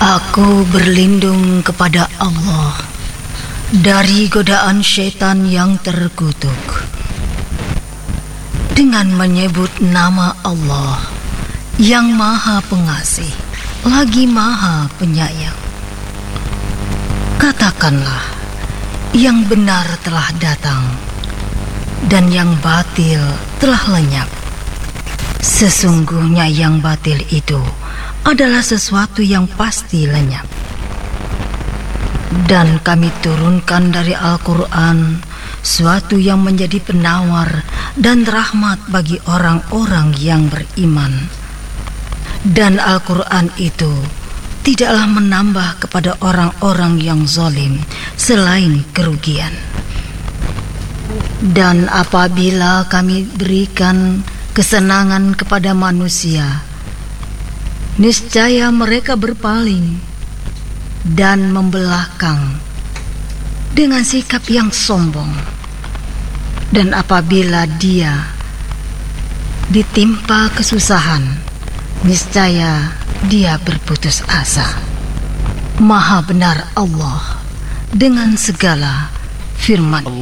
Aku berlindung kepada Allah dari godaan syaitan yang terkutuk. Dengan menyebut nama Allah yang Maha Pengasih lagi Maha Penyayang. Katakanlah, yang benar telah datang dan yang batil telah lenyap. Sesungguhnya yang batil itu adalah sesuatu yang pasti lenyap. Dan kami turunkan dari Al-Quran suatu yang menjadi penawar dan rahmat bagi orang-orang yang beriman. Dan Al-Quran itu tidaklah menambah kepada orang-orang yang zalim selain kerugian. Dan apabila kami berikan kesenangan kepada manusia, niscaya mereka berpaling dan membelakang dengan sikap yang sombong. Dan apabila dia ditimpa kesusahan, niscaya dia berputus asa. Maha benar Allah dengan segala firman.